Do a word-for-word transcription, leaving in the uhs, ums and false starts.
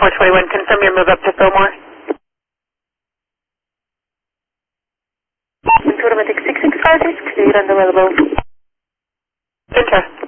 four twenty-one, confirm your move up to Fillmore. Automatic six six five six, clear and available. Enter.